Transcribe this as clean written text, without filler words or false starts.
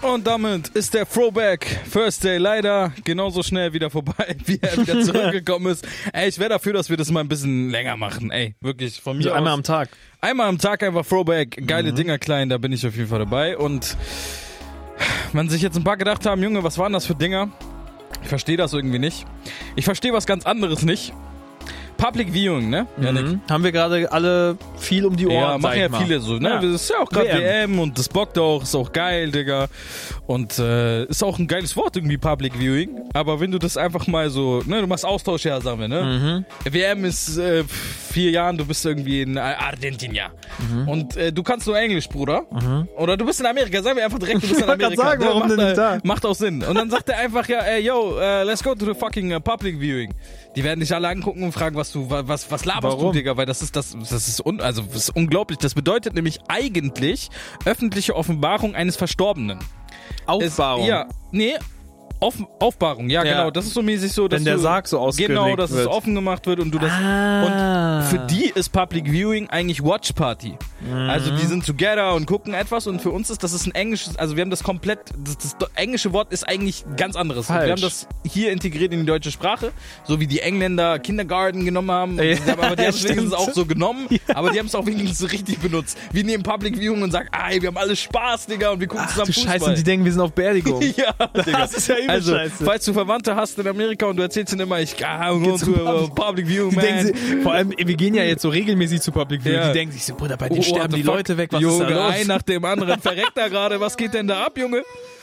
Und damit ist der Throwback First Day leider genauso schnell wieder vorbei, wie er wieder zurückgekommen ist. Ey, ich wäre dafür, dass wir das mal ein bisschen länger machen. Ey, wirklich von mir also aus. einmal am Tag. Einmal am Tag einfach Throwback, geile Dinger klein, da bin ich auf jeden Fall dabei. Und wenn sich jetzt ein paar gedacht haben, Junge, was waren das für Dinger? Ich verstehe das irgendwie nicht. Ich verstehe was ganz anderes nicht. Public Viewing, ne? Haben wir gerade alle viel um die Ohren. Ja, machen ja viele so, ne? Ja. Das ist ja auch gerade WM und das bockt auch, ist auch geil, Digga. Und ist auch ein geiles Wort irgendwie, Public Viewing. Aber wenn du das einfach mal so, ne, du machst Austausch, ja, sagen wir, ne? WM ist 4 Jahren, du bist irgendwie in Argentinien. Und du kannst nur Englisch, Bruder. Oder du bist in Amerika, sagen wir einfach direkt, du bist in Amerika. Ich wollte gerade sagen, warum denn nicht da? Macht auch Sinn. Und dann sagt er einfach, ja, ey, yo, let's go to the fucking Public Viewing. Die werden dich alle angucken und fragen, was laberst du, Digga, weil das ist unglaublich. Das bedeutet nämlich eigentlich öffentliche Offenbarung eines Verstorbenen. Aufbahrung. Aufbahrung, ja, genau. Das ist so mäßig so, dass wenn der Sarg so ausgelegt wird. Genau, dass es offen gemacht wird und du das. Und für die ist Public Viewing eigentlich Watch Party. Also die sind together und gucken etwas und für uns ist das ein englisches, also wir haben das komplett, das englische Wort ist eigentlich ganz anderes. Falsch. Wir haben das hier integriert in die deutsche Sprache, so wie die Engländer Kindergarten genommen haben. Aber die haben es wenigstens auch so genommen, aber die haben es auch wenigstens so richtig benutzt. Wir nehmen Public Viewing und sagen, ey, wir haben alle Spaß, Digga, und wir gucken zusammen Fußball. Scheiße, und die denken, wir sind auf Beerdigung. Ja, Digga. Das ist ja übel also, scheiße. Falls du Verwandte hast in Amerika und du erzählst ihnen immer, ich go to Public Viewing, man. Vor allem, wir gehen ja jetzt so regelmäßig zu Public Viewing. Ja. Die denken sich so, Bruder, bei dir sterben die Leute weg, was Junge, ist da los? ein nach dem anderen verreckt da gerade, was geht denn da ab, Junge?